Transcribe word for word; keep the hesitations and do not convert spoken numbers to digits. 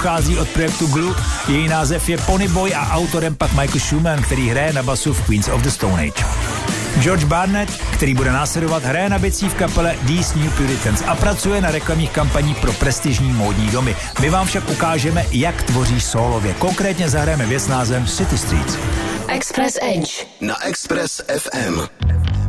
pochází od projektu Glue, její název je Ponyboy a autorem pak Michael Schumann, který hraje na basu v Queens of the Stone Age. George Barnett, který bude následovat, hraje na bicí v kapele These New Puritans a pracuje na reklamních kampaních pro prestižní módní domy. My vám však ukážeme, jak tvoří sólově. Konkrétně zahrajeme věc s názvem City Streets. Express Edge na Express F M.